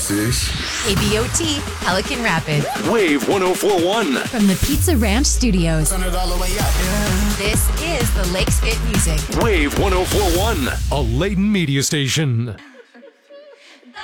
6. KBOT, Pelican Rapids. Wave 104.1. From the Pizza Ranch Studios. Turn it all the way up, yeah. This is the Lakes Fit Music. Wave 104.1. A Layton media station.